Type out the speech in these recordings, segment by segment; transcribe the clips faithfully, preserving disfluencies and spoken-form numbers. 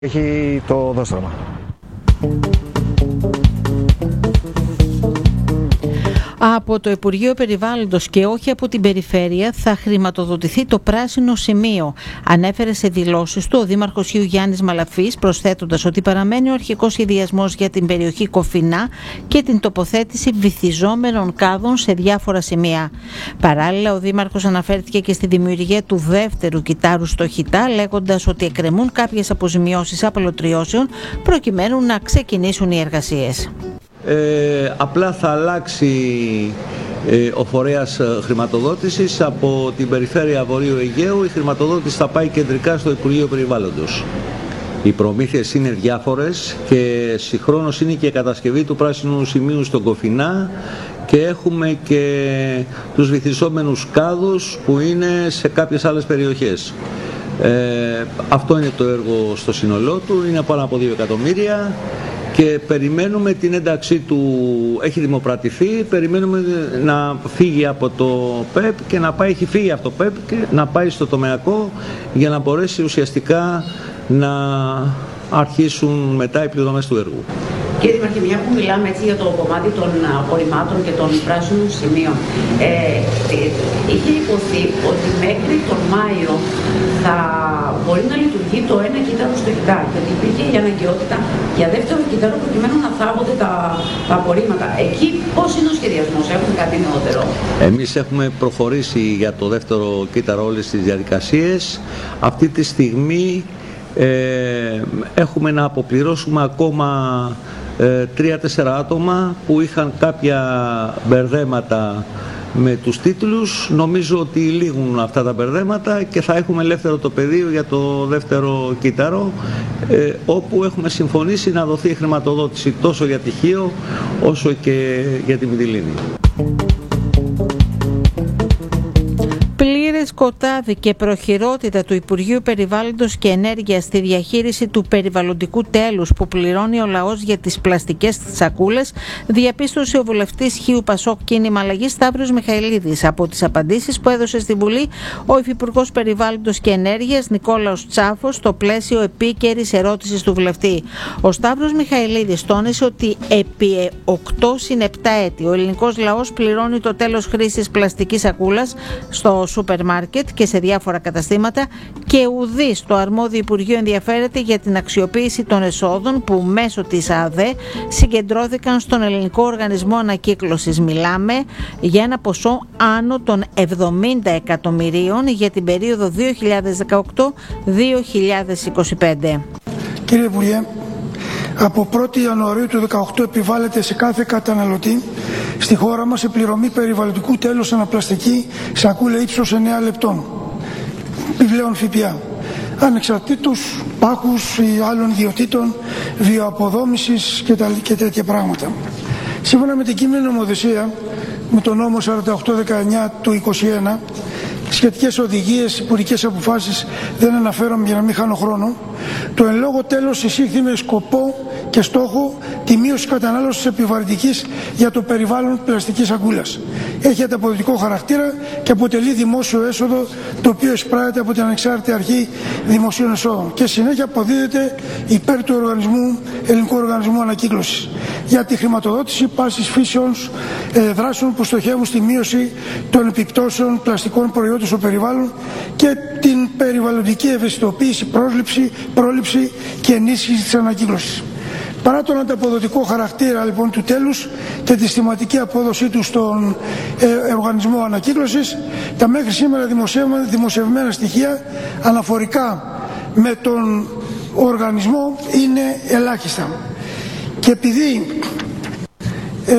Έχει το δόστρωμα. Από το Υπουργείο Περιβάλλοντος και όχι από την Περιφέρεια θα χρηματοδοτηθεί το πράσινο σημείο. Ανέφερε σε δηλώσεις του ο Δήμαρχος Χίου Γιάννης Μαλαφής, προσθέτοντας ότι παραμένει ο αρχικός σχεδιασμός για την περιοχή Κοφινά και την τοποθέτηση βυθιζόμενων κάδων σε διάφορα σημεία. Παράλληλα, ο Δήμαρχος αναφέρθηκε και στη δημιουργία του δεύτερου κυτάρου στο Χιτά, λέγοντας ότι εκκρεμούν κάποιες αποζημιώσεις απολωτριώσεων προκειμένου να ξεκινήσουν οι εργασίες. Ε, απλά θα αλλάξει ε, ο φορέας χρηματοδότησης από την Περιφέρεια Βορείου Αιγαίου. Η χρηματοδότηση θα πάει κεντρικά στο Υπουργείο Περιβάλλοντος. Οι προμήθειες είναι διάφορες και συγχρόνως είναι και η κατασκευή του πράσινου σημείου στον Κοφινά και έχουμε και τους βυθιζόμενους κάδους που είναι σε κάποιες άλλες περιοχές. Ε, αυτό είναι το έργο στο σύνολό του, είναι πάνω από δύο εκατομμύρια. Και περιμένουμε την ένταξή του, έχει δημοπρατηθεί, περιμένουμε να φύγει από το ΠΕΠ και να πάει, έχει φύγει από το ΠΕΠ και να πάει στο τομεακό για να μπορέσει ουσιαστικά να αρχίσουν μετά οι πληρωμές του έργου. Κύριε Δήμαρχε, μια που μιλάμε έτσι για το κομμάτι των απορριμμάτων και των πράσινων σημείων, ε, είχε υποθεί ότι μέχρι τον Μάιο θα μπορεί να λειτουργεί το ένα κύτταρο στο Χιτά και ότι υπήρχε η αναγκαιότητα για δεύτερο κύτταρο προκειμένου να θάβονται τα, τα απορρίμματα. Εκεί πώς είναι ο σχεδιασμός, έχουμε κάτι νεότερο? Εμείς έχουμε προχωρήσει για το δεύτερο κύτταρο όλες τις διαδικασίες. Αυτή τη στιγμή ε, έχουμε να αποπληρώσουμε ακόμα τρία-τέσσερα άτομα που είχαν κάποια μπερδέματα με τους τίτλους. Νομίζω ότι λήγουν αυτά τα μπερδέματα και θα έχουμε ελεύθερο το πεδίο για το δεύτερο κύτταρο, ε, όπου έχουμε συμφωνήσει να δοθεί χρηματοδότηση τόσο για τη Χίο όσο και για τη Μυτιλήνη. Πλήρες σκοτάδι και προχειρότητα του Υπουργείου Περιβάλλοντος και Ενέργειας στη διαχείριση του περιβαλλοντικού τέλους που πληρώνει ο λαός για τις πλαστικές σακούλες, διαπίστωσε ο βουλευτής Χίου Πασόκ Κίνημα Αλλαγής Σταύρος Μιχαηλίδης από τις απαντήσεις που έδωσε στη Βουλή ο Υφυπουργός Περιβάλλοντος και Ενέργειας Νικόλαος Τσάφος στο πλαίσιο επίκαιρης ερώτησης του βουλευτή. Ο Σταύρος Μιχαηλίδης τόνισε ότι επί οκτώ συν επτά έτη ο ελληνικός λαός πληρώνει το τέλος χρήσης πλαστικής σακούλας στο σούπερ μάρκετ και σε διάφορα καταστήματα και ουδής το αρμόδιο Υπουργείο ενδιαφέρεται για την αξιοποίηση των εσόδων που μέσω της ΑΔΕ συγκεντρώθηκαν στον Ελληνικό Οργανισμό Ανακύκλωσης. Μιλάμε για ένα ποσό άνω των εβδομήντα εκατομμυρίων για την περίοδο δύο χιλιάδες δεκαοκτώ με δύο χιλιάδες είκοσι πέντε. Κύριε Υπουργέ, από πρώτη Ιανουαρίου του δύο χιλιάδες δεκαοκτώ επιβάλλεται σε κάθε καταναλωτή στη χώρα μας η πληρωμή περιβαλλοντικού τέλους αναπλαστική σακούλα ύψος εννέα λεπτών, επιπλέον ΦΠΑ, ανεξαρτήτως πάχους ή άλλων ιδιωτήτων, βιοαποδόμησης και, τα, και τέτοια πράγματα. Σύμφωνα με την κείμενη νομοθεσία, με τον νόμο σαράντα οκτώ δεκαεννιά του είκοσι ένα, σχετικές οδηγίες, υπουργικές αποφάσεις δεν αναφέρομαι για να μην χάνω χρόνο, το εν λόγω τέλος εισήχθη με σκοπό και στόχο τη μείωση κατανάλωσης επιβαρυντικής για το περιβάλλον πλαστικής σακούλας. Έχει ανταποδοτικό χαρακτήρα και αποτελεί δημόσιο έσοδο το οποίο εισπράττεται από την Ανεξάρτητη Αρχή Δημοσίων Εσόδων και συνέχεια αποδίδεται υπέρ του οργανισμού, Ελληνικού Οργανισμού Ανακύκλωσης για τη χρηματοδότηση πάσης φύσεως ε, δράσεων που στοχεύουν στη μείωση των επιπτώσεων πλαστικών προϊόντων στο περιβάλλον και την περιβαλλοντική ευαισθητοποίηση, πρόσληψη, πρόληψη και ενίσχυση της ανακύκλωσης. Παρά τον ανταποδοτικό χαρακτήρα λοιπόν του τέλους και τη συστηματική απόδοσή του στον ε, Οργανισμό Ανακύκλωσης, τα μέχρι σήμερα δημοσιευμένα στοιχεία αναφορικά με τον οργανισμό είναι ελάχιστα. Και επειδή ε,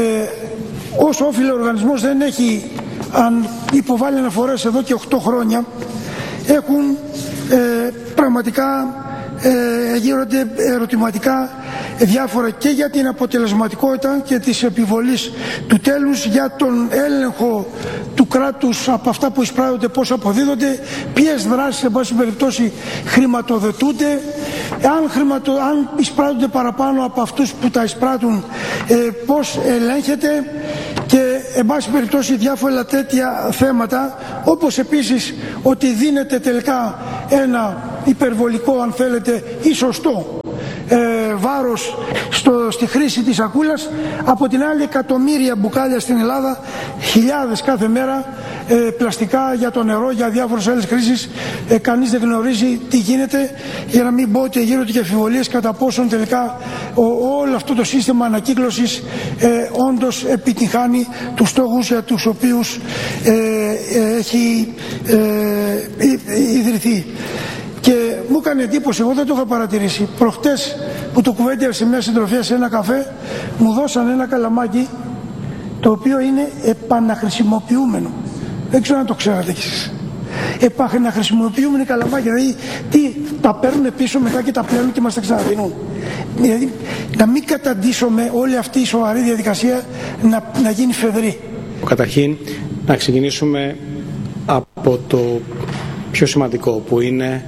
ως όφιλε ο οργανισμός δεν έχει αν υποβάλει αναφορές εδώ και οκτώ χρόνια, έχουν ε, πραγματικά ε, γύρονται ερωτηματικά διάφορα και για την αποτελεσματικότητα και της επιβολής του τέλους, για τον έλεγχο του κράτους από αυτά που εισπράττονται, πώς αποδίδονται, ποιες δράσεις εν πάση περιπτώσει χρηματοδοτούνται, αν, χρηματο, αν εισπράττονται παραπάνω από αυτούς που τα εισπράττουν, ε, πώς ελέγχεται και εν πάση περιπτώσει διάφορα τέτοια θέματα, όπως επίσης ότι δίνεται τελικά ένα υπερβολικό, αν θέλετε, ή σωστό ε, βάρος στο, στη χρήση της σακούλας. Από την άλλη, εκατομμύρια μπουκάλια στην Ελλάδα, χιλιάδες κάθε μέρα, ε, πλαστικά για το νερό, για διάφορες άλλες χρήσεις. Ε, κανείς δεν γνωρίζει τι γίνεται, για να μην πω ότι γύρω του και αμφιβολίες κατά πόσον τελικά ο, όλο αυτό το σύστημα ανακύκλωσης ε, όντως επιτυχάνει τους στόχους για τους οποίους ε, ε, έχει ε, ε, ιδρυθεί. Και μου έκανε εντύπωση, εγώ δεν το είχα παρατηρήσει. Προχτές που το κουβέντιασα σε μια συντροφία σε ένα καφέ, μου δώσαν ένα καλαμάκι το οποίο είναι επαναχρησιμοποιούμενο. Δεν ξέρω αν το ξέρατε κι εσείς. Επαναχρησιμοποιούμενο καλαμάκι, δηλαδή τι, τα παίρνουν πίσω μετά και τα πλένουν και μας τα ξαναδίνουν. Δηλαδή να μην καταντήσουμε όλη αυτή η σοβαρή διαδικασία να, να γίνει φεδρή. Καταρχήν να ξεκινήσουμε από το πιο σημαντικό, που είναι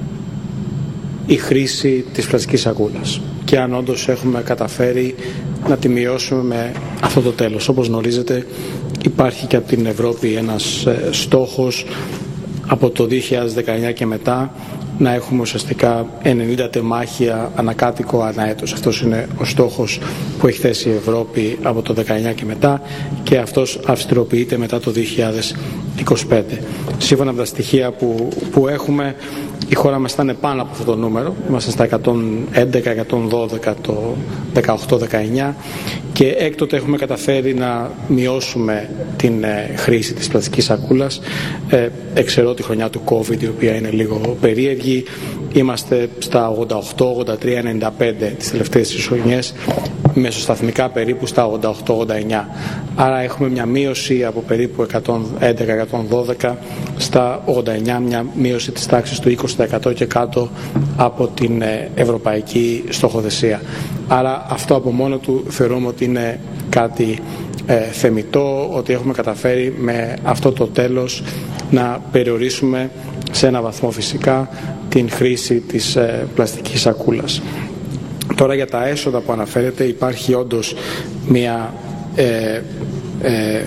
η χρήση της πλαστικής σακούλας, και αν όντως έχουμε καταφέρει να τη μειώσουμε με αυτό το τέλος. Όπως γνωρίζετε, υπάρχει και από την Ευρώπη ένας στόχος από το δύο χιλιάδες δεκαεννιά και μετά να έχουμε ουσιαστικά ενενήντα τεμάχια ανακάτοικο ανά έτος. Αυτός είναι ο στόχος που έχει θέσει η Ευρώπη από το δεκαεννιά και μετά, και αυτός αυστηροποιείται μετά το δύο χιλιάδες είκοσι πέντε. Σύμφωνα με τα στοιχεία που, που έχουμε, η χώρα μας ήταν πάνω από αυτό το νούμερο. Είμαστε στα εκατόν έντεκα εκατόν δώδεκα το δεκαοκτώ δεκαεννιά, και έκτοτε έχουμε καταφέρει να μειώσουμε την ε, χρήση της πλαστικής σακούλας. Ε, εξαιρώ τη χρονιά του COVID, η οποία είναι λίγο περίεργη. Είμαστε στα ογδόντα οκτώ ογδόντα τρία ενενήντα πέντε τις τελευταίες τρεις χρονιές, μεσοσταθμικά περίπου στα ογδόντα οκτώ ογδόντα εννιά. Άρα έχουμε μια μείωση από περίπου εκατόν έντεκα εκατόν δώδεκα στα ογδόντα εννιά, μια μείωση της τάξης του είκοσι τοις εκατό και κάτω από την ευρωπαϊκή στοχοθεσία. Άρα αυτό από μόνο του θεωρούμε ότι είναι κάτι ε, θεμιτό, ότι έχουμε καταφέρει με αυτό το τέλος να περιορίσουμε σε ένα βαθμό φυσικά την χρήση της ε, πλαστικής σακούλας. Τώρα για τα έσοδα που αναφέρεται, υπάρχει όντως μια, ε, ε,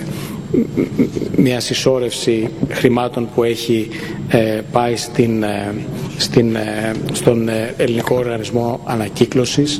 μια συσσόρευση χρημάτων που έχει ε, πάει στην, ε, στην, ε, στον Ελληνικό Οργανισμό Ανακύκλωσης.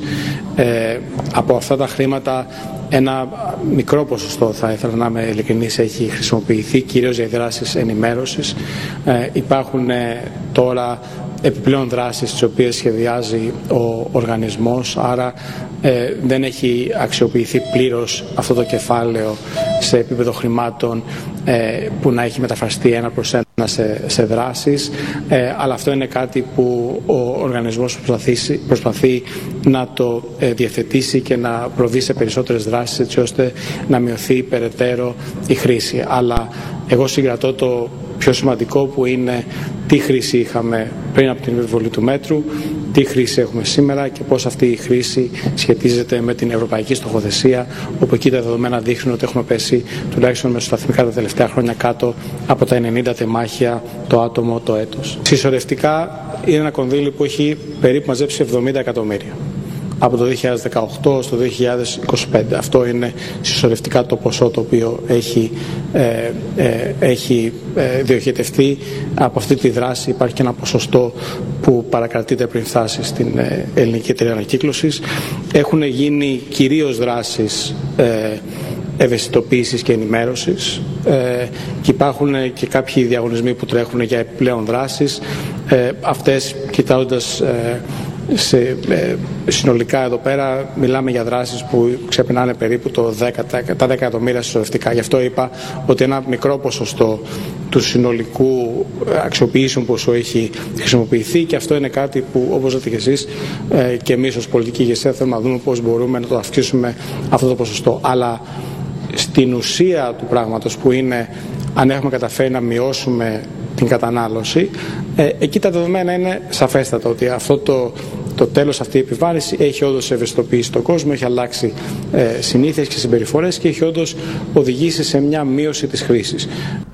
Ε, από αυτά τα χρήματα ένα μικρό ποσοστό, θα ήθελα να είμαι ειλικρινής, έχει χρησιμοποιηθεί κυρίως για δράσεις ενημέρωσης. Ε, υπάρχουν ε, τώρα επιπλέον δράσεις τις οποίες σχεδιάζει ο οργανισμός, άρα ε, δεν έχει αξιοποιηθεί πλήρως αυτό το κεφάλαιο σε επίπεδο χρημάτων ε, που να έχει μεταφραστεί ένα προς ένα σε, σε δράσεις, ε, αλλά αυτό είναι κάτι που ο οργανισμός προσπαθεί να το ε, διευθετήσει και να προβεί σε περισσότερες δράσεις, έτσι ώστε να μειωθεί περαιτέρω η χρήση. Αλλά εγώ συγκρατώ το πιο σημαντικό, που είναι τι χρήση είχαμε πριν από την επιβολή του μέτρου, τι χρήση έχουμε σήμερα και πώς αυτή η χρήση σχετίζεται με την ευρωπαϊκή στοχοθεσία, όπου εκεί τα δεδομένα δείχνουν ότι έχουμε πέσει τουλάχιστον μεσοσταθμικά τα τελευταία χρόνια κάτω από τα ενενήντα τεμάχια το άτομο το έτος. Συσσωρευτικά είναι ένα κονδύλι που έχει περίπου μαζέψει εβδομήντα εκατομμύρια. Από το δύο χιλιάδες δεκαοκτώ στο δύο χιλιάδες είκοσι πέντε. Αυτό είναι συσσωρευτικά το ποσό το οποίο έχει, ε, ε, έχει ε, διοχετευτεί. Από αυτή τη δράση υπάρχει και ένα ποσοστό που παρακρατείται πριν φτάσει στην ε, Ελληνική Εταιρεία Ανακύκλωσης. Έχουν γίνει κυρίως δράσεις ε, ευαισθητοποίησης και ενημέρωσης, ε, και υπάρχουν και κάποιοι διαγωνισμοί που τρέχουν για επιπλέον δράσεις. Ε, αυτές, κοιτάζοντας ε, Σε, ε, συνολικά εδώ πέρα μιλάμε για δράσεις που ξεπερνάνε περίπου το δέκα, τα δέκα εκατομμύρια συσσωρευτικά. Γι' αυτό είπα ότι ένα μικρό ποσοστό του συνολικού αξιοποιήσεων ποσού έχει χρησιμοποιηθεί, και αυτό είναι κάτι που, όπως λέτε και εσείς, ε, και εμείς ως πολιτική ηγεσία θέλουμε να δούμε πώς μπορούμε να το αυξήσουμε αυτό το ποσοστό. Αλλά στην ουσία του πράγματος, που είναι αν έχουμε καταφέρει να μειώσουμε την κατανάλωση, ε, εκεί τα δεδομένα είναι σαφέστατα ότι αυτό το, το τέλος, αυτή η επιβάρηση έχει όντως ευαισθητοποιήσει τον κόσμο, έχει αλλάξει ε, συνήθειες και συμπεριφορές και έχει όντως οδηγήσει σε μια μείωση της χρήσης.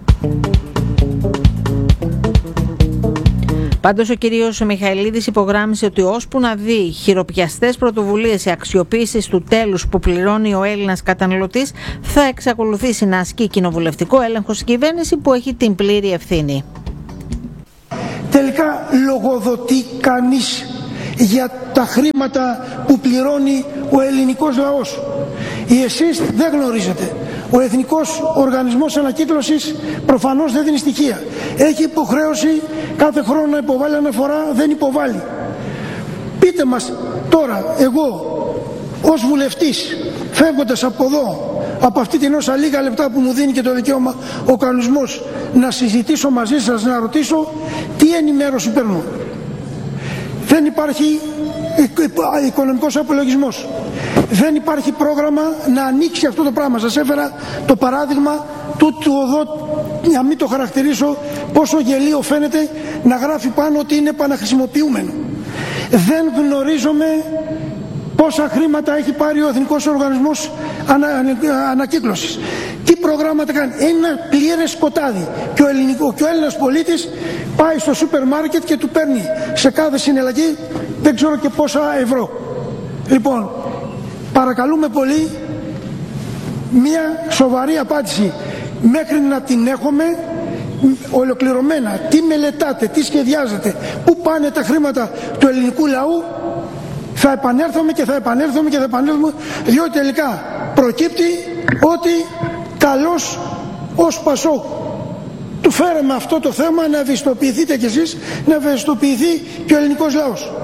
Πάντως ο κύριος Μιχαηλίδης υπογράμμισε ότι ώσπου να δει χειροπιαστές πρωτοβουλίες σε αξιοποίηση του τέλους που πληρώνει ο Έλληνας καταναλωτής, θα εξακολουθήσει να ασκεί κοινοβουλευτικό έλεγχο στην κυβέρνηση που έχει την πλήρη ευθύνη. τελικά λογοδοτεί κανείς για τα χρήματα που πληρώνει ο ελληνικός λαός? Η ΕΣΥΣΤ δεν γνωρίζετε. Ο Εθνικός Οργανισμός Ανακύκλωσης προφανώς δεν δίνει στοιχεία. Έχει υποχρέωση κάθε χρόνο να υποβάλει αναφορά, δεν υποβάλλει. Πείτε μας τώρα, εγώ ως βουλευτής, φεύγοντας από εδώ, από αυτή την όσα λίγα λεπτά που μου δίνει και το δικαίωμα ο κανονισμός, να συζητήσω μαζί σας, να ρωτήσω τι ενημέρωση παίρνω? Δεν υπάρχει οικονομικός απολογισμός. Δεν υπάρχει πρόγραμμα να ανοίξει αυτό το πράγμα. Σας έφερα το παράδειγμα του του οδό, για μην το χαρακτηρίσω πόσο γελίο φαίνεται, να γράφει πάνω ότι είναι επαναχρησιμοποιούμενο. Δεν γνωρίζομαι πόσα χρήματα έχει πάρει ο Εθνικός Οργανισμός ανα, Ανακύκλωσης. Τι προγράμματα κάνει? Ένα πλήρες σκοτάδι. Και ο, ελληνικό, και ο Έλληνας πολίτης πάει στο σούπερ μάρκετ και του παίρνει σε κάθε συναλλαγή δεν ξέρω και πόσα ευρώ. Λοιπόν, παρακαλούμε πολύ μια σοβαρή απάντηση. Μέχρι να την έχουμε ολοκληρωμένα, τι μελετάτε, τι σχεδιάζετε, πού πάνε τα χρήματα του ελληνικού λαού, θα επανέλθουμε και θα επανέλθουμε και θα επανέλθουμε, διότι τελικά προκύπτει ότι καλώς ως Πασόκ του φέραμε αυτό το θέμα, να ευαισθητοποιηθείτε κι εσείς, να ευαισθητοποιηθεί και ο ελληνικός λαός.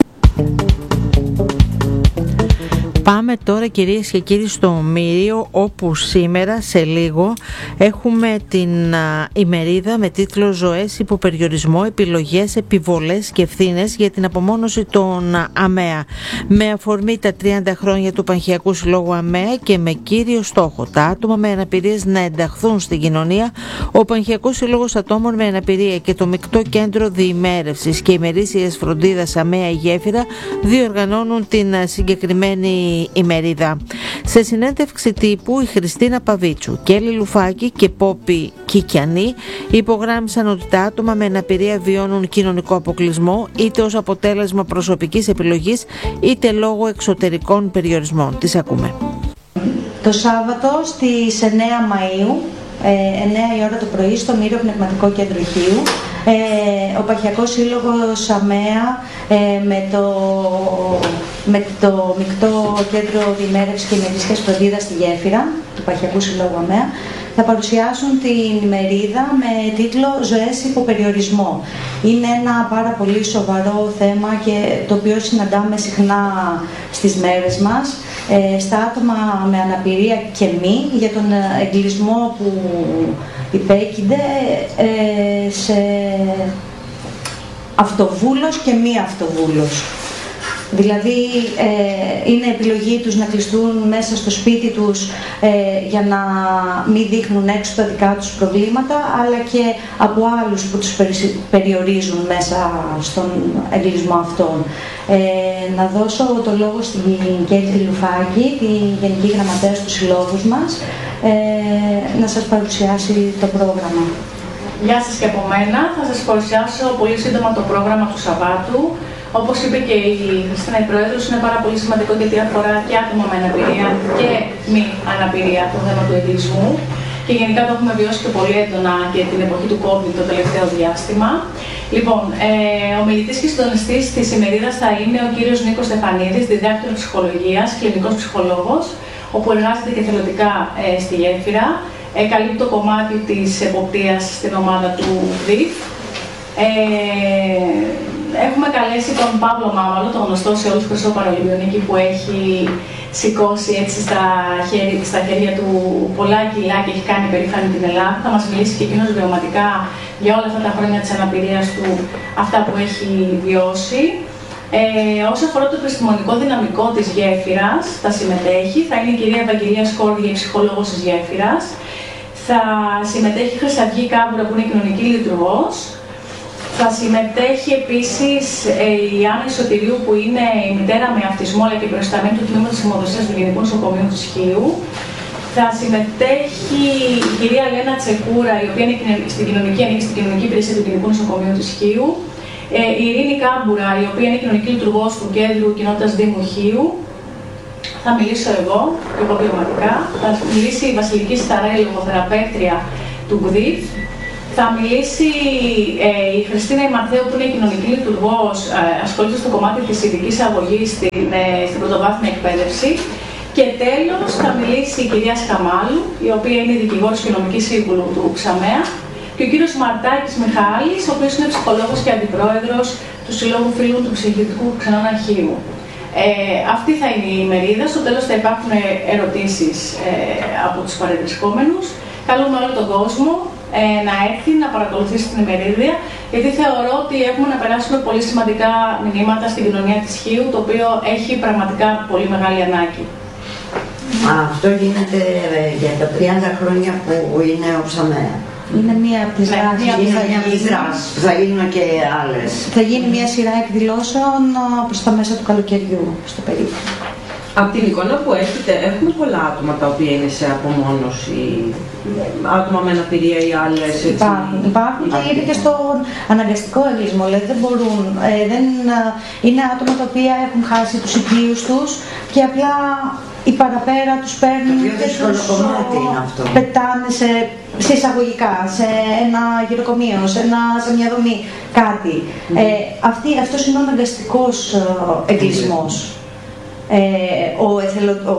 Πάμε τώρα, κυρίες και κύριοι, στο Μύριο, όπου σήμερα σε λίγο έχουμε την α, ημερίδα με τίτλο «Ζωές υπό περιορισμό, επιλογές, επιβολές και ευθύνες για την απομόνωση των α, ΑΜΕΑ», με αφορμή τα τριάντα χρόνια του Πανχιακού Συλλόγου ΑΜΕΑ και με κύριο στόχο τα άτομα με αναπηρίες να ενταχθούν στην κοινωνία. Ο Πανχιακός Σύλλογος Ατόμων με Αναπηρία και το Μεικτό Κέντρο Διημέρευσης και ημερήσιας φροντίδας ΑΜΕΑ η Γέφυρα διοργανώνουν την α, συγκεκριμένη ημερίδα. Σε συνέντευξη τύπου, η Χριστίνα Παβίτσου, Κέλλη Λουφάκη και Πόπη Κικιανή υπογράμμισαν ότι τα άτομα με αναπηρία βιώνουν κοινωνικό αποκλεισμό είτε ως αποτέλεσμα προσωπικής επιλογής είτε λόγω εξωτερικών περιορισμών. Τις ακούμε. Το Σάββατο στις εννέα Μαΐου, εννέα η ώρα το πρωί, στο Μύριο Πνευματικό Κέντρο Χίου, ο Πανχιακός Σύλλογος ΑΜΕΑ με το, με το Μεικτό Κέντρο Διημέρευσης και Ημερήσιας Φροντίδας στη Γέφυρα του Πανχιακού Συλλόγου ΑΜΕΑ θα παρουσιάσουν την ημερίδα με τίτλο «Ζωές υπό περιορισμό». Είναι ένα πάρα πολύ σοβαρό θέμα και το οποίο συναντάμε συχνά στις μέρες μας, στα άτομα με αναπηρία και μη, για τον εγκλισμό που υπέκεινται σε αυτοβούλος και μη αυτοβούλος. Δηλαδή ε, είναι επιλογή τους να κλειστούν μέσα στο σπίτι τους ε, για να μην δείχνουν έξω τα δικά τους προβλήματα, αλλά και από άλλους που τους περιορίζουν μέσα στον εγκλισμό αυτόν. Ε, να δώσω το λόγο στην Κέλλη Λουφάκη, τη Γενική Γραμματέα του Συλλόγου μας, ε, να σας παρουσιάσει το πρόγραμμα. Γεια σας και από μένα. Θα σας παρουσιάσω πολύ σύντομα το πρόγραμμα του Σαββάτου. Όπως είπε και η Χριστίνα η Πρόεδρος, είναι πάρα πολύ σημαντικό γιατί αφορά και άτομα με αναπηρία και μη αναπηρία το θέμα του εγκλισμού. Και γενικά το έχουμε βιώσει και πολύ έντονα και την εποχή του COVID το τελευταίο διάστημα. Λοιπόν, ε, ο μιλητής και συντονιστής της ημερίδας θα είναι ο κύριος Νίκος Στεφανίδης, διδάκτορ ψυχολογίας, κλινικός ψυχολόγος, όπου εργάζεται και θελοντικά ε, στη Γέφυρα. Ε, καλύπτει το κομμάτι της εποπτείας στην ομάδα του ΔΙΦ. Ε, έχουμε καλέσει τον Παύλο Μάμαλο, τον γνωστό σε όλους Χρυσό Παραλυμπιονίκη, που έχει σηκώσει έτσι στα χέρια, στα χέρια του πολλά κιλά και έχει κάνει περήφανη την Ελλάδα. Θα μας μιλήσει και εκείνος βιωματικά για όλα αυτά τα χρόνια της αναπηρίας του, αυτά που έχει βιώσει. Ε, όσο αφορά το επιστημονικό δυναμικό της Γέφυρας, θα συμμετέχει, θα είναι η κυρία Ευαγγελία Σκόρδη, η ψυχολόγος της Γέφυρας. Θα συμμετέχει η Χρυσαυγή Κάμπουρα, που είναι κοινωνική λειτουργός. Θα συμμετέχει επίσης ε, η Άννα Σωτηρίου, που είναι η μητέρα με αυτισμό αλλά και προϊσταμένη του τμήματος αιμοδοσίας του Γενικού Νοσοκομείου της Χίου. Θα συμμετέχει η κυρία Λένα Τσεκούρα, η οποία είναι στην κοινωνική, ανήκει στην κοινωνική υπηρεσία του Γενικού Νοσοκομείου της Χίου. Ε, η Ειρήνη Κάμπουρα, η οποία είναι κοινωνική λειτουργός του Κέντρου Κοινότητας Δήμου Χίου. Θα μιλήσω εγώ, και εγώ βιωματικά. Θα μιλήσει η Βασιλική Σταρέλη, λογοθεραπεύτρια του ΓΔΙΦ. Θα μιλήσει ε, η Χριστίνα Ιμαρθέου, που είναι κοινωνική λειτουργός, ε, ασχολείται στο κομμάτι της ειδικής αγωγής στην, ε, στην πρωτοβάθμια εκπαίδευση. Και τέλος θα μιλήσει η κυρία Σκαμάλου, η οποία είναι δικηγόρος και νομική σύμβουλο του Ξαμέα, και ο κύριος Μαρτάκης Μιχάλης, ο οποίος είναι ψυχολόγος και αντιπρόεδρος του Συλλόγου Φίλων του Ψυχιατρικού Ξενών Αρχείου. Ε, αυτή θα είναι η ημερίδα. Στο τέλος θα υπάρχουν ερωτήσεις ε, από τους παρευρισκόμενους. Καλούμε όλο τον κόσμο ε, να έρθει να παρακολουθήσει την ημερίδα, γιατί θεωρώ ότι έχουμε να περάσουμε πολύ σημαντικά μηνύματα στην κοινωνία της Χίου, το οποίο έχει πραγματικά πολύ μεγάλη ανάγκη. Αυτό γίνεται για τα τριάντα χρόνια που είναι ο Ψαμέα. Είναι μία από τις δράσεις. Θα γίνουν και άλλες. Θα γίνει μία σειρά εκδηλώσεων προς τα μέσα του καλοκαιριού, στο περίπου. Από την εικόνα που έχετε, έχουμε πολλά άτομα τα οποία είναι σε απομόνωση, άτομα με αναπηρία ή άλλες. Υπάρχουν, υπάρχουν και είναι και στον αναγκαστικό εγκλισμό, δηλαδή δεν μπορούν, ε, δεν, είναι άτομα τα οποία έχουν χάσει τους οικείους τους και απλά οι παραπέρα τους παίρνουν και τους πετάνε σε, σε εισαγωγικά, σε ένα γυροκομείο, σε, ένα, σε μια δομή, κάτι. Mm. Ε, αυτή, αυτός είναι ο αναγκαστικός εγκλισμός. Ε, ο, εθελο, ο,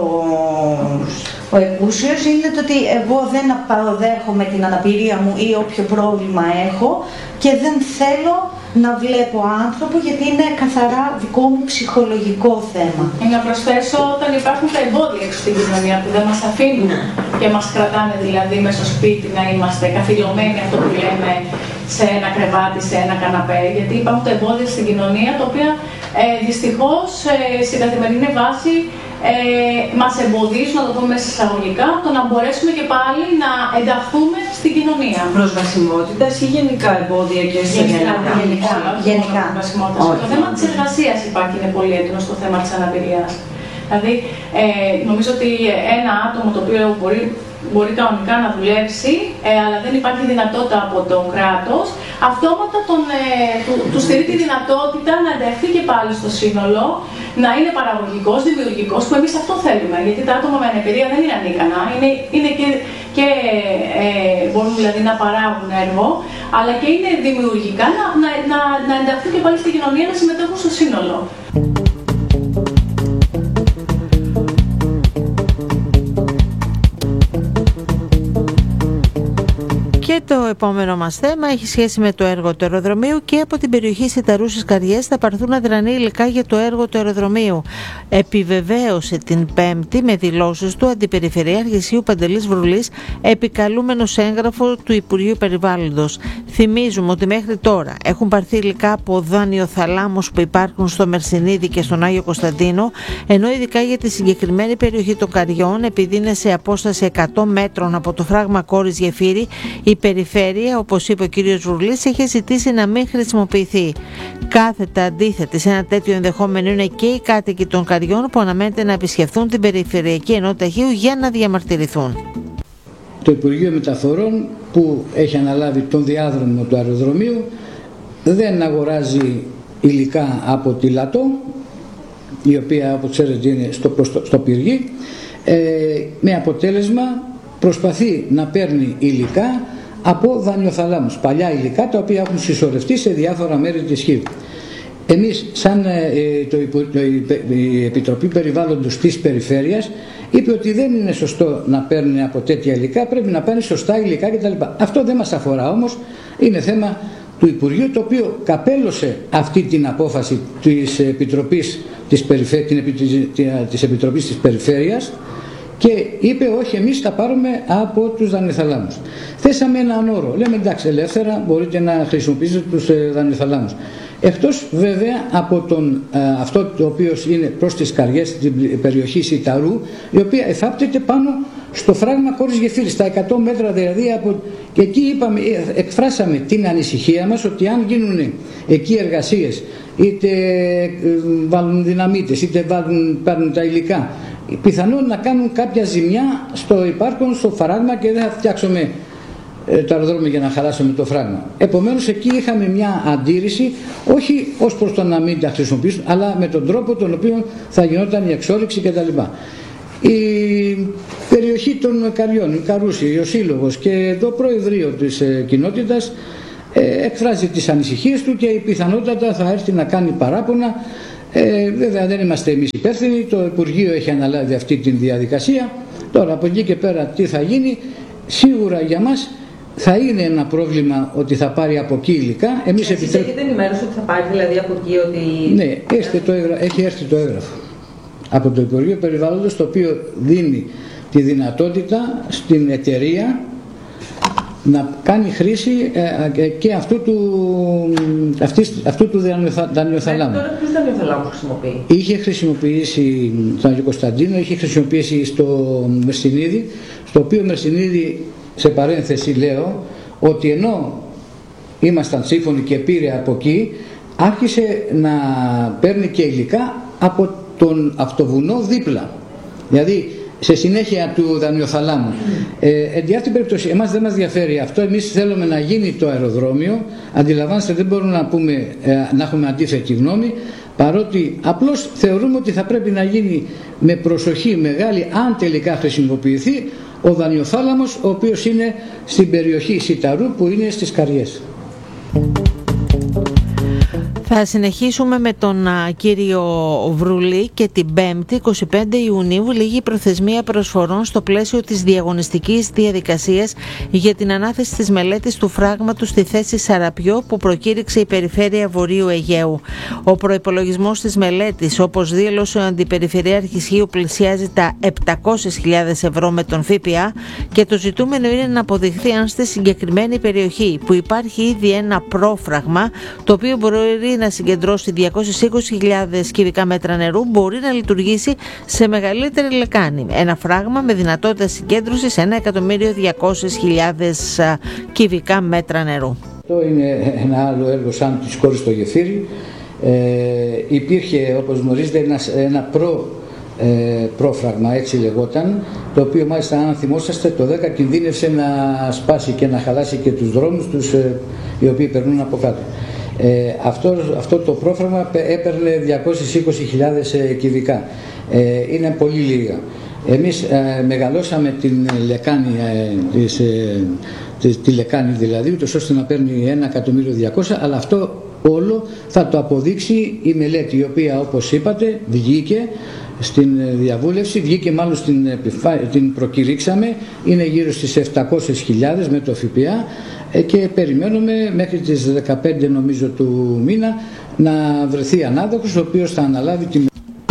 ο εκούσιος είναι το ότι εγώ δεν αποδέχομαι την αναπηρία μου ή όποιο πρόβλημα έχω και δεν θέλω να βλέπω άνθρωπο, γιατί είναι καθαρά δικό μου ψυχολογικό θέμα. Να προσθέσω, όταν υπάρχουν τα εμπόδια έξω στην κοινωνία που δεν μας αφήνουν και μας κρατάνε δηλαδή μέσα στο σπίτι να είμαστε καθυλωμένοι, αυτό που λέμε, σε ένα κρεβάτι, σε ένα καναπέ, γιατί υπάρχουν τα εμπόδια στην κοινωνία, τα οποία ε, δυστυχώς ε, στην καθημερινή βάση ε, μας εμποδίζουν, να το πούμε μέσα εισαγωγικά, το να μπορέσουμε και πάλι να ενταχθούμε στην κοινωνία. Προσβασιμότητας ή γενικά εμπόδια και σε γενικά, γενικά, γενικά. Το θέμα της εργασίας υπάρχει, είναι πολύ έντονο στο θέμα της αναπηρίας. Δηλαδή, ε, νομίζω ότι ένα άτομο το οποίο μπορεί, μπορεί κανονικά να δουλέψει, ε, αλλά δεν υπάρχει δυνατότητα από το κράτος, αυτόματα τον, ε, του, του στηρεί τη δυνατότητα να ενταχθεί και πάλι στο σύνολο, να είναι παραγωγικός, δημιουργικός, που εμείς αυτό θέλουμε. Γιατί τα άτομα με αναπηρία δεν είναι ανίκανα, είναι, είναι και, και ε, μπορούν δηλαδή να παράγουν έργο, αλλά και είναι δημιουργικά να, να, να, να ενταχθούν και πάλι στην κοινωνία, να συμμετέχουν στο σύνολο. Και το επόμενο μας θέμα έχει σχέση με το έργο του αεροδρομίου, και από την περιοχή Σιταρούσης Καριές θα πάρθουν αδρανή υλικά για το έργο του αεροδρομίου. Επιβεβαίωσε την Πέμπτη με δηλώσεις του Αντιπεριφερειάρχης Χίου Παντελής Βρουλής, επικαλούμενος έγγραφο του Υπουργείου Περιβάλλοντος. Θυμίζουμε ότι μέχρι τώρα έχουν πάρθει υλικά από δανειοθαλάμους που υπάρχουν στο Μερσινίδη και στον Άγιο Κωνσταντίνο, ενώ ειδικά για τη συγκεκριμένη περιοχή των Καριών, επειδή είναι σε απόσταση εκατό μέτρων από το φράγμα Κόρης Γεφύρη, η περιφέρεια, όπως είπε ο κύριος Βρουλής, είχε ζητήσει να μην χρησιμοποιηθεί. Κάθετα αντίθετη σε ένα τέτοιο ενδεχόμενο είναι και οι κάτοικοι των Καριών, που αναμένεται να επισκεφθούν την Περιφερειακή Ενότητα Χίου για να διαμαρτυρηθούν. Το Υπουργείο Μεταφορών, που έχει αναλάβει τον διάδρομο του αεροδρομίου, δεν αγοράζει υλικά από τη Λατό, η οποία, όπως ξέρετε, είναι στο, στο, στο Πυργή, ε, με αποτέλεσμα προσπαθεί να παίρνει υλικά από δανειοθαλάμους, παλιά υλικά τα οποία έχουν συσσωρευτεί σε διάφορα μέρη της Χίου. Εμείς, σαν ε, το, το, η Επιτροπή Περιβάλλοντος της Περιφέρειας, είπε ότι δεν είναι σωστό να παίρνει από τέτοια υλικά, πρέπει να πάνε σωστά υλικά κτλ. Αυτό δεν μας αφορά όμως, είναι θέμα του Υπουργείου, το οποίο καπέλωσε αυτή την απόφαση της Επιτροπής της, Περιφέ, την, της, Επιτροπής της Περιφέρειας, και είπε όχι, εμείς θα πάρουμε από τους δανειοθαλάμους. Θέσαμε έναν όρο, λέμε εντάξει, ελεύθερα μπορείτε να χρησιμοποιήσετε τους δανειοθαλάμους. Εκτός βέβαια από τον, α, αυτό το οποίο είναι προς τις Καριές, στην περιοχή Σιταρού, η οποία εφάπτεται πάνω στο φράγμα Κόρης Γεφύρης, στα εκατό μέτρα δηλαδή από... Και εκεί είπαμε, εκφράσαμε την ανησυχία μας ότι αν γίνουν εκεί εργασίες, είτε βάλουν δυναμίτες, είτε βάλουν, παίρνουν τα υλικά, πιθανόν να κάνουν κάποια ζημιά στο υπάρχον, στο φράγμα, και δεν θα φτιάξουμε ε, το αεροδρόμιο για να χαράσουμε το φράγμα. Επομένως εκεί είχαμε μια αντίρρηση, όχι ως προς το να μην τα χρησιμοποιήσουν, αλλά με τον τρόπο τον οποίο θα γινόταν η εξόρυξη κτλ. Η περιοχή των Καριών, η Καρούση, ο Σύλλογος και το Προεδρείο της ε, κοινότητας ε, εκφράζει τις ανησυχίες του και πιθανότατα θα έρθει να κάνει παράπονα. Ε, βέβαια δεν είμαστε εμείς υπεύθυνοι, το Υπουργείο έχει αναλάβει αυτή τη διαδικασία. Τώρα από εκεί και πέρα τι θα γίνει, σίγουρα για μας θα είναι ένα πρόβλημα ότι θα πάρει από εκεί υλικά. Εμείς Εσείς επιτρέπ... έχετε ενημέρωση ότι θα πάρει δηλαδή από εκεί ότι... Ναι, έχει, το έγρα... έχει έρθει το έγγραφο από το Υπουργείο Περιβάλλοντος, το οποίο δίνει τη δυνατότητα στην εταιρεία να κάνει χρήση ε, και αυτού του, αυτής, αυτού του δανειοθαλάμου. Τώρα ποιος δανειοθαλάμους χρησιμοποιεί? Είχε χρησιμοποιήσει τον Άγιο Κωνσταντίνο, είχε χρησιμοποιήσει στο Μερσινίδη, στο οποίο Μερσινίδη, σε παρένθεση λέω, ότι ενώ ήμασταν σύμφωνοι και πήρε από εκεί, άρχισε να παίρνει και υλικά από τον αυτοβουνό δίπλα. Δηλαδή σε συνέχεια του δανειοθαλάμου. Ε, εν τη αυτή περίπτωση, εμάς δεν μας διαφέρει αυτό. Εμείς θέλουμε να γίνει το αεροδρόμιο. Αντιλαμβάνεστε, δεν μπορούμε να, πούμε, ε, να έχουμε αντίθετη γνώμη, παρότι απλώς θεωρούμε ότι θα πρέπει να γίνει με προσοχή μεγάλη, αν τελικά χρησιμοποιηθεί, ο δανειοθάλαμος, ο οποίος είναι στην περιοχή Σιταρού, που είναι στις Καριές. Θα συνεχίσουμε με τον α, κύριο Βρουλή και την πέμπτη εικοστή πέμπτη Ιουνίου λήγει προθεσμία προσφορών στο πλαίσιο της διαγωνιστικής διαδικασίας για την ανάθεση της μελέτης του φράγματος στη θέση Σαραπιό που προκήρυξε η Περιφέρεια Βορείου Αιγαίου. Ο προϋπολογισμός της μελέτης, όπως δήλωσε ο Αντιπεριφερειάρχης Χίου, πλησιάζει τα επτακόσιες χιλιάδες ευρώ με τον ΦΠΑ και το ζητούμενο είναι να αποδειχθεί αν στη συγκεκριμένη περιοχή που υπάρχει ήδη ένα πρόφραγμα το οποίο μπορεί να συγκεντρώσει διακόσιες είκοσι χιλιάδες κυβικά μέτρα νερού, μπορεί να λειτουργήσει σε μεγαλύτερη λεκάνη. Ένα φράγμα με δυνατότητα συγκέντρωσης ένα εκατομμύριο διακόσιες χιλιάδες κυβικά μέτρα νερού. Αυτό είναι ένα άλλο έργο σαν της κόρης στο γεφύρι. Ε, υπήρχε, όπως γνωρίζετε, ένα, ένα προ, ε, πρόφραγμα, έτσι λεγόταν, το οποίο μάλιστα, αν θυμόσαστε, το δέκα κινδύνευσε να σπάσει και να χαλάσει και τους δρόμους τους, ε, οι οποίοι περνούν από κάτω. Ε, αυτό, αυτό το πρόφραγμα έπαιρνε διακόσιες είκοσι χιλιάδες ε, κυβικά. Ε, είναι πολύ λίγα. Εμείς ε, μεγαλώσαμε την λεκάνη, ε, της, ε, τη, τη λεκάνη δηλαδή, ούτως ώστε να παίρνει ένα εκατομμύριο διακόσια, αλλά αυτό όλο θα το αποδείξει η μελέτη, η οποία, όπως είπατε, βγήκε στην διαβούλευση, βγήκε μάλλον στην, την προκηρύξαμε, είναι γύρω στις επτακόσιες χιλιάδες με το ΦΠΑ και περιμένουμε μέχρι τις δεκαπέντε νομίζω του μήνα να βρεθεί ανάδοχος, ο οποίος θα αναλάβει τη...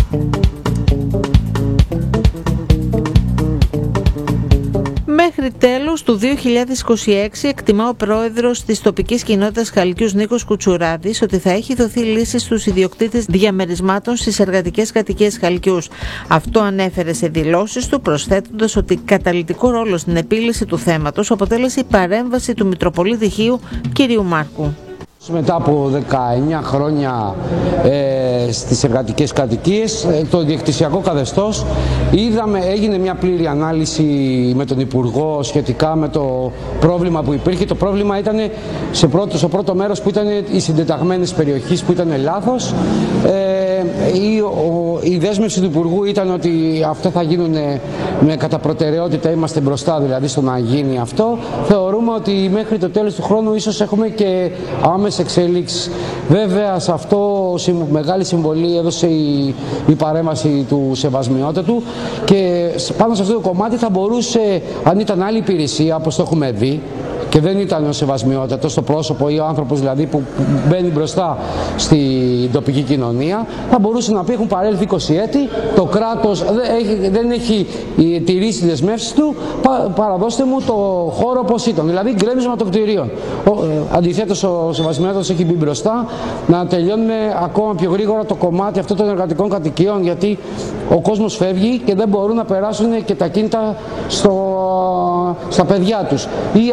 Μέχρι τέλος του δύο χιλιάδες είκοσι έξι εκτιμά ο πρόεδρος της τοπικής κοινότητας Χαλκιούς Νίκος Κουτσουράδης ότι θα έχει δοθεί λύση στους ιδιοκτήτες διαμερισμάτων στις εργατικές κατοικίες Χαλκιούς. Αυτό ανέφερε σε δηλώσεις του, προσθέτοντας ότι καταλυτικό ρόλο στην επίλυση του θέματος αποτέλεσε η παρέμβαση του Μητροπολίτη Χίου κ. Μάρκου. Μετά από δεκαεννιά χρόνια ε, στις εργατικές κατοικίες, ε, το διεκτησιακό καθεστώς, είδαμε, έγινε μια πλήρη ανάλυση με τον Υπουργό σχετικά με το πρόβλημα που υπήρχε. Το πρόβλημα ήταν σε πρώτο, στο πρώτο μέρος που ήταν οι συντεταγμένες περιοχές που ήταν λάθος. Ε, η, ο, η δέσμευση του Υπουργού ήταν ότι αυτά θα γίνουν με κατά προτεραιότητα, είμαστε μπροστά δηλαδή στο να γίνει αυτό. Θεωρούμε ότι μέχρι το τέλος του χρόνου ίσως έχουμε και άμεσες εξελίξεις. Βέβαια σε αυτό μεγάλη συμβολή έδωσε η, η παρέμβαση του Σεβασμιότατου και πάνω σε αυτό το κομμάτι θα μπορούσε, αν ήταν άλλη υπηρεσία όπως το έχουμε δει, και δεν ήταν ο Σεβασμιότατος το πρόσωπο ή ο άνθρωπος δηλαδή που μπαίνει μπροστά στην τοπική κοινωνία, θα μπορούσε να πει: έχουν παρέλθει είκοσι έτη, το κράτος δεν έχει τηρήσει τις δεσμεύσεις του, παραδώστε μου το χώρο όπως ήταν, δηλαδή γκρέμισμα των κτηρίων. Αντιθέτως ο Σεβασμιότατος έχει μπει μπροστά να τελειώνουμε ακόμα πιο γρήγορα το κομμάτι αυτό των εργατικών κατοικιών, γιατί ο κόσμος φεύγει και δεν μπορούν να περάσουν και τα κίνητα στο, στα παιδιά τους ή άλλοι κάτω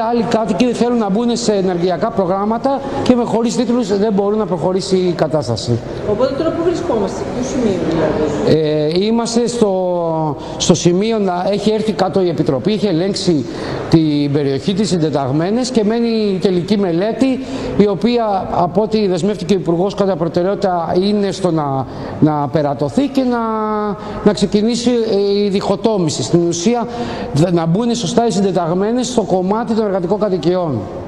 κάτοικοι θέλουν να μπουν σε ενεργειακά προγράμματα και με χωρίς τίτλους δεν μπορούν να προχωρήσει η κατάσταση. Οπότε τώρα που βρισκόμαστε, ποιο σημείο δηλαδή? Ε, είμαστε στο, στο σημείο να έχει έρθει κάτω η Επιτροπή, έχει ελέγξει την περιοχή της συντεταγμένες και μένει η τελική μελέτη, η οποία από ό,τι δεσμεύτηκε ο Υπουργός κατά προτεραιότητα είναι στο να, να περατωθεί και να, να ξεκινήσει η διχοτόμηση. Στην ουσία να μπουν σωστά οι συντεταγμένες στο κομμάτι των εργατικών κατοικιών.